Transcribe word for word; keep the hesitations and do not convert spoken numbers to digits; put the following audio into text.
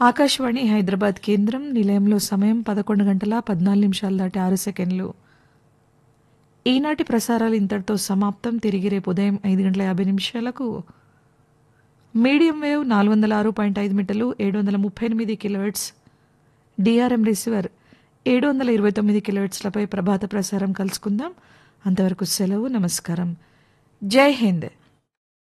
ఆకాశవాణి హైదరాబాద్ కేంద్రం నిలయంలో సమయం పదకొండు గంటల పద్నాలుగు నిమిషాలు దాటి ఆరు సెకండ్లు. ఈనాటి ప్రసారాలు ఇంతటితో సమాప్తం. తిరిగి రేపు ఉదయం ఐదు గంటల యాభై నిమిషాలకు మీడియం వేవ్ నాలుగు వందల ఆరు పాయింట్ ఐదు మీటర్లు ఏడు వందల ముప్పై ఎనిమిది కిలోహెర్ట్జ్, డిఆర్ఎం రిసీవర్ ఏడు వందల ఇరవై తొమ్మిది కిలోహెర్ట్జ్లపై ప్రభాత ప్రసారం కలుసుకుందాం. అంతవరకు సెలవు. నమస్కారం. జై హింద్.